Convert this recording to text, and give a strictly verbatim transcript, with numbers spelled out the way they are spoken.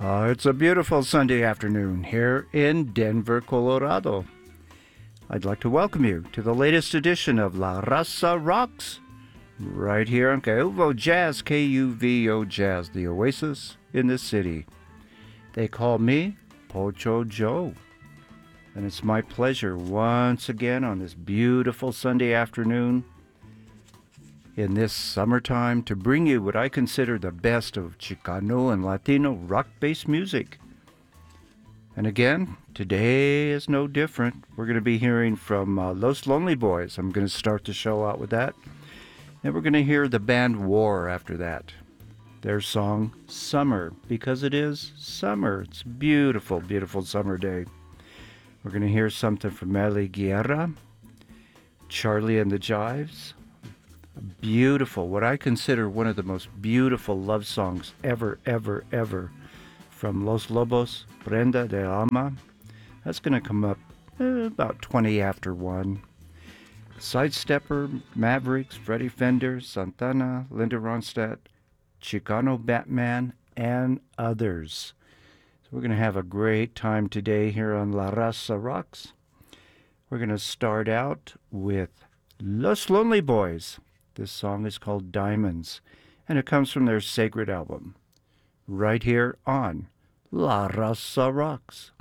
Uh, it's a beautiful Sunday afternoon here in Denver, Colorado. I'd like to welcome you to the latest edition of La Raza Rocks, right here on K U V O Jazz, K U V O Jazz, the oasis in the city. They call me Pocho Joe, and it's my pleasure once again on this beautiful Sunday afternoon in this summertime to bring you what I consider the best of Chicano and Latino rock-based music. And again, today is no different. We're going to be hearing from uh, Los Lonely Boys. I'm going to start the show out with that. And we're going to hear the band War after that. Their song, Summer, because it is summer. It's a beautiful, beautiful summer day. We're going to hear something from Eli Guerra, Charlie and the Jives. Beautiful, what I consider one of the most beautiful love songs ever, ever, ever, from Los Lobos, Prenda de Alma. That's going to come up eh, about twenty after one. Sidestepper, Mavericks, Freddie Fender, Santana, Linda Ronstadt, Chicano Batman, and others. So we're going to have a great time today here on La Raza Rocks. We're going to start out with Los Lonely Boys. This song is called Diamonds, and it comes from their Sacred album, right here on La Raza Rocks.